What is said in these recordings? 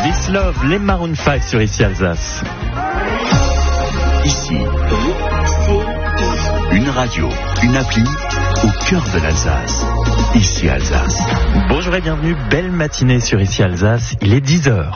This Love, les Maroon 5 sur Ici Alsace. Ici, une radio, une appli au cœur de l'Alsace. Ici Alsace. Bonjour et bienvenue, belle matinée sur Ici Alsace, il est 10h.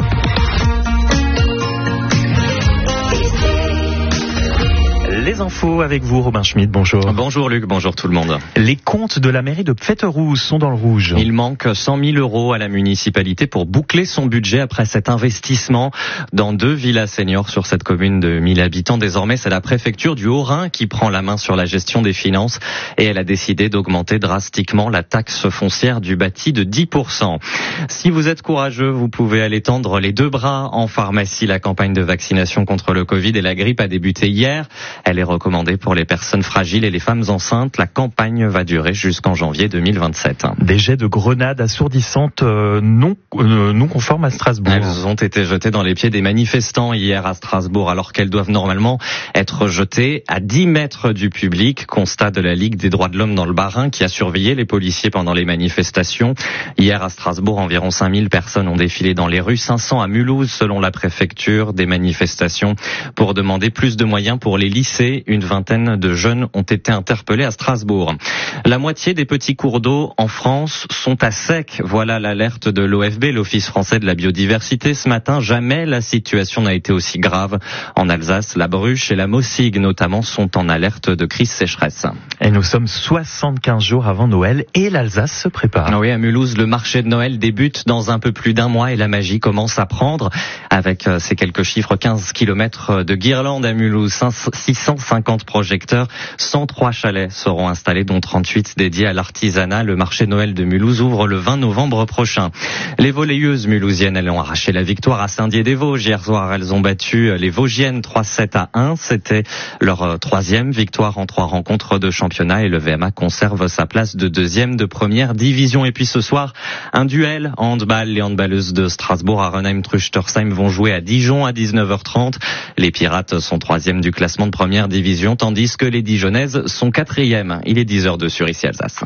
Les infos avec vous, Robin Schmidt, bonjour. Bonjour Luc, bonjour tout le monde. Les comptes de la mairie de Pfetterousse sont dans le rouge. Il manque 100 000 € à la municipalité pour boucler son budget après cet investissement dans 2 villas seniors sur cette commune de 1000 habitants. Désormais, c'est la préfecture du Haut-Rhin qui prend la main sur la gestion des finances et elle a décidé d'augmenter drastiquement la taxe foncière du bâti de 10%. Si vous êtes courageux, vous pouvez aller tendre les 2 bras en pharmacie. La campagne de vaccination contre le Covid et la grippe a débuté hier. Elle est recommandée pour les personnes fragiles et les femmes enceintes. La campagne va durer jusqu'en janvier 2027. Des jets de grenades assourdissantes non conformes à Strasbourg. Elles ont été jetées dans les pieds des manifestants hier à Strasbourg, alors qu'elles doivent normalement être jetées à 10 mètres du public. Constat de la Ligue des droits de l'homme dans le Bas-Rhin qui a surveillé les policiers pendant les manifestations. Hier à Strasbourg, environ 5000 personnes ont défilé dans les rues, 500 à Mulhouse selon la préfecture. Des manifestations pour demander plus de moyens pour les lycées. Une vingtaine de jeunes ont été interpellés à Strasbourg. La moitié des petits cours d'eau en France sont à sec. Voilà l'alerte de l'OFB, l'Office français de la biodiversité. Ce matin, jamais la situation n'a été aussi grave. En Alsace, la Bruche et la Mossigue notamment sont en alerte de crise sécheresse. Et nous sommes 75 jours avant Noël et l'Alsace se prépare. Oui, à Mulhouse, le marché de Noël débute dans un peu plus d'1 mois et la magie commence à prendre. Avec ces quelques chiffres, 15 km de guirlandes à Mulhouse, 650 projecteurs, 103 chalets seront installés, dont 38 dédiés à l'artisanat. Le marché Noël de Mulhouse ouvre le 20 novembre prochain. Les volleyeuses mulhousiennes, elles ont arraché la victoire à Saint-Dié-des-Vosges. Hier soir, elles ont battu les Vosgiennes 3-7-1. C'était leur 3e victoire en 3 rencontres de championnat et le VMA conserve sa place de 2e de première division. Et puis ce soir, un duel en handball. Les handballeuses de Strasbourg, Arenheim-Truchtersheim vont jouer à Dijon à 19h30. Les Pirates sont 3e du classement de première division, tandis que les Dijonnaises sont 4e. Il est 10h02 sur Ici Alsace.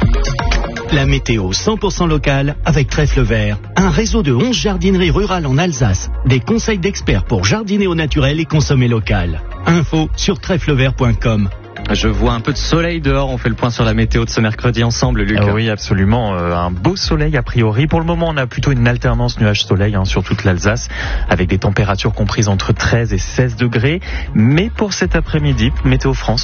La météo 100% locale avec Trèfle Vert. Un réseau de 11 jardineries rurales en Alsace. Des conseils d'experts pour jardiner au naturel et consommer local. Info sur trèflevert.com. Je vois un peu de soleil dehors, on fait le point sur la météo de ce mercredi ensemble, Luc. Oui, absolument, un beau soleil a priori. Pour le moment, on a plutôt une alternance nuage-soleil sur toute l'Alsace, avec des températures comprises entre 13 et 16 degrés. Mais pour cet après-midi, Météo France